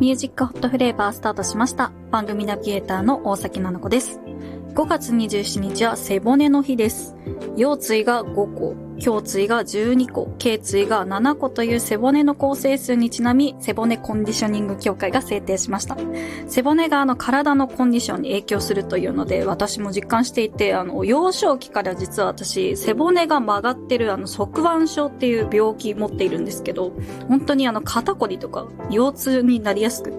ミュージックホットフレーバースタートしました。番組ナビゲーターの大崎奈々子です。5月27日は背骨の日です。腰椎が5個、胸椎が12個、頸椎が7個という背骨の構成数にちなみ、背骨コンディショニング協会が制定しました。背骨が体のコンディションに影響するというので、私も実感していて、幼少期から実は私、背骨が曲がってる側腕症っていう病気持っているんですけど、本当に肩こりとか腰痛になりやすくって、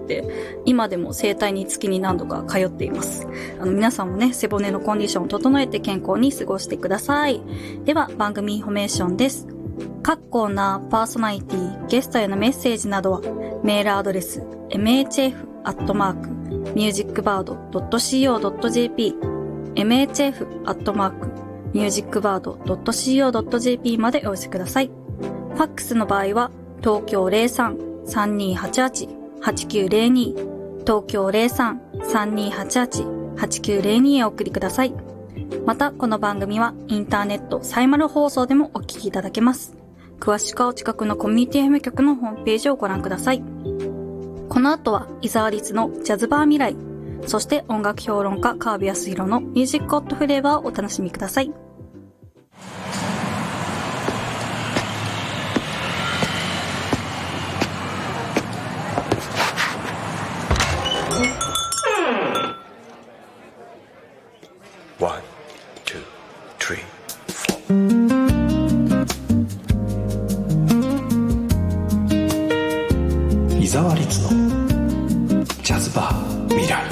今でも整体に月に何度か通っています。皆さんもね、背骨のコンディションを整えて健康に過ごしてください。では、番組インフォメーションです。各コーナー、パーソナリティ、ゲストへのメッセージなどは、メールアドレス、mhf@musicbird.co.jp、mhf@musicbird.co.jp までお寄せください。ファックスの場合は、東京 03-3288-8902、東京 03-3288-8902 へお送りください。また、この番組はインターネットサイマル放送でもお聞きいただけます。詳しくはお近くのコミュニティ FM 局のホームページをご覧ください。この後は伊沢律のジャズバー未来、そして音楽評論家川辺康弘のミュージックホットフレーバーをお楽しみください。 伊沢律のジャズバー未来。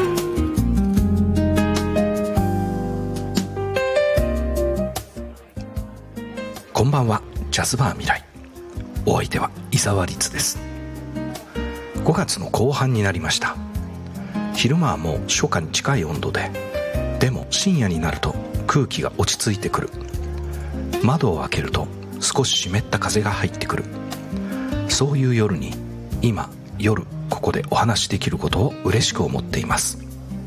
こんばんは。ジャズバー未来、お相手は伊沢律です。5月の後半になりました。昼間はもう初夏に近い温度で、でも深夜になると空気が落ち着いてくる。窓を開けると少し湿った風が入ってくる。そういう夜に今夜ここでお話しできることを嬉しく思っています。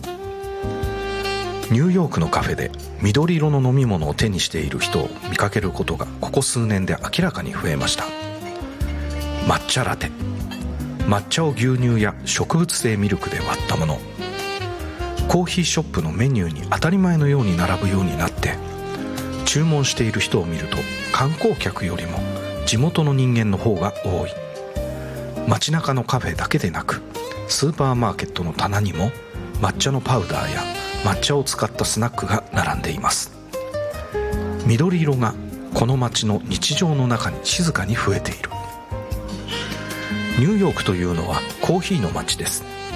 ニューヨークのカフェで緑色の飲み物を手にしている人を見かけることがここ数年で明らかに増えました。抹茶ラテ、抹茶を牛乳や植物性ミルクで割ったもの。コーヒーショップのメニューに当たり前のように並ぶようになって、注文している人を見ると観光客よりも地元の人間の方が多い。街中のカフェだけでなく、スーパーマーケットの棚にも抹茶のパウダーや抹茶を使ったスナックが並んでいます。緑色がこの街の日常の中に静かに増えている。ニューヨークというのはコーヒーの街です。